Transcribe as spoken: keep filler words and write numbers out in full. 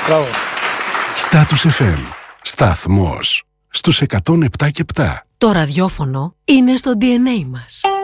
Μπράβο. Status εφ εμ. Σταθμός στους εκατόν επτά και επτά. Το ραδιόφωνο είναι στο ντι εν έι μας.